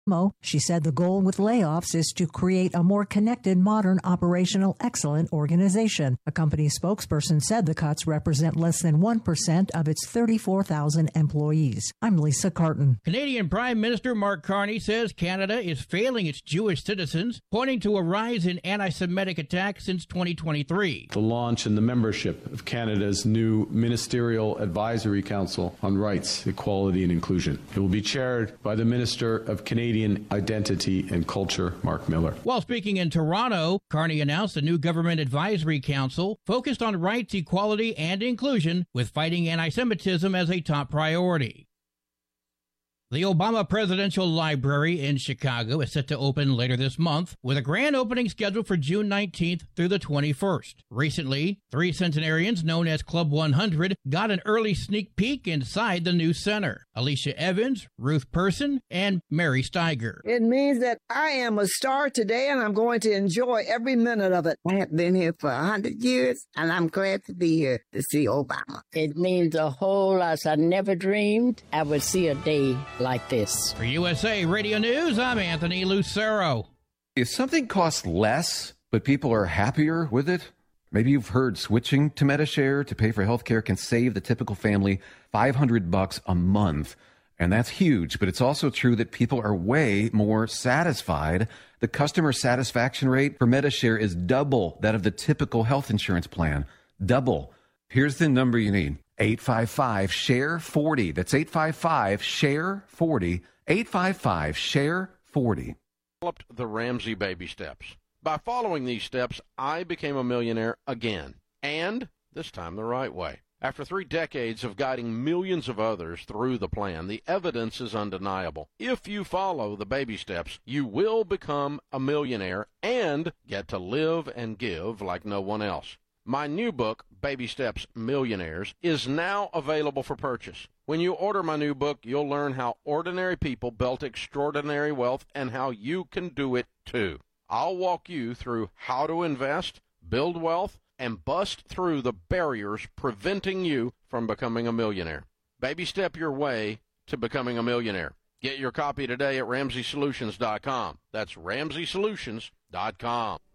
She said the goal with layoffs is to create a more connected, modern, operational, excellent organization. A company spokesperson said the cuts represent less than 1% of its 34,000 employees. I'm Lisa Carton. Canadian Prime Minister Mark Carney says Canada is failing its Jewish citizens, pointing to a rise in anti-Semitic attacks since 2023. The launch and the membership of Canada's new Ministerial Advisory Council on Rights, Equality and Inclusion. It will be chaired by the Minister of Canadian Identity and Culture, Mark Miller. While speaking in Toronto, Carney announced a new government advisory council focused on rights, equality, and inclusion, with fighting anti-Semitism as a top priority. The Obama Presidential Library in Chicago is set to open later this month, with a grand opening scheduled for June 19th through the 21st. Recently, 3 centenarians known as Club 100 got an early sneak peek inside the new center. Alicia Evans, Ruth Person, and Mary Steiger. It means that I am a star today, and I'm going to enjoy every minute of it. I have been here for 100 years, and I'm glad to be here to see Obama. It means a whole lot. I never dreamed I would see a day like this. For USA Radio News, I'm Anthony Lucero. If something costs less, but people are happier with it, maybe you've heard switching to Medi-Share to pay for healthcare can save the typical family $500 a month. And that's huge, but it's also true that people are way more satisfied. The customer satisfaction rate for Medi-Share is double that of the typical health insurance plan. Double. Here's the number you need. 855-SHARE-40. That's 855-SHARE-40. 855-SHARE-40. Developed the Ramsey Baby Steps. By following these steps, I became a millionaire again. And this time the right way. After 3 decades of guiding millions of others through the plan, the evidence is undeniable. If you follow the baby steps, you will become a millionaire and get to live and give like no one else. My new book, Baby Steps Millionaires, is now available for purchase. When you order my new book, you'll learn how ordinary people built extraordinary wealth and how you can do it too. I'll walk you through how to invest, build wealth, and bust through the barriers preventing you from becoming a millionaire. Baby step your way to becoming a millionaire. Get your copy today at RamseySolutions.com. That's RamseySolutions.com.